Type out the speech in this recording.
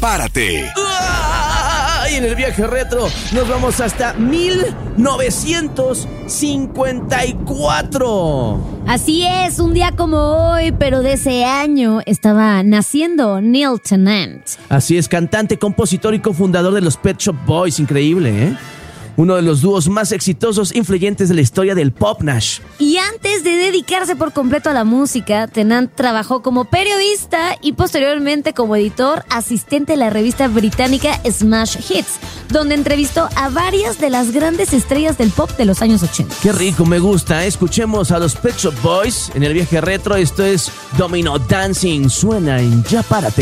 Párate. Y en el viaje retro nos vamos hasta 1954. Así es, un día como hoy, pero de ese año estaba naciendo Neil Tennant. Así es, cantante, compositor y cofundador de los Pet Shop Boys. Increíble, ¿eh? Uno de los dúos más exitosos e influyentes de la historia del pop, Nash. Y antes de dedicarse por completo a la música, Tennant trabajó como periodista y posteriormente como editor asistente de la revista británica Smash Hits, donde entrevistó a varias de las grandes estrellas del pop de los años 80. Qué rico, me gusta. Escuchemos a los Pet Shop Boys en el viaje retro. Esto es Domino Dancing. Suena en Ya Párate.